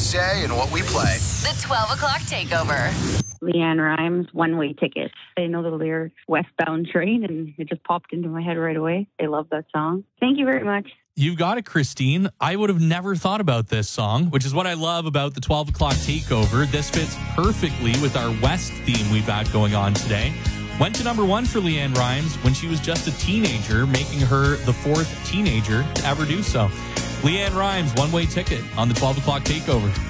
say and what we play. The 12 o'clock takeover. Leanne Rimes, One-Way Ticket. I know the lyrics, Westbound Train, and it just popped into my head right away. I love that song. Thank you very much. You've got it, Christine. I would have never thought about this song, which is what I love about the 12 o'clock takeover. This fits perfectly with our West theme we've got going on today. Went to number 1 for Leanne Rimes when she was just a teenager, making her the 4th teenager to ever do so. Leanne Rimes, One-Way Ticket on the 12 o'clock takeover.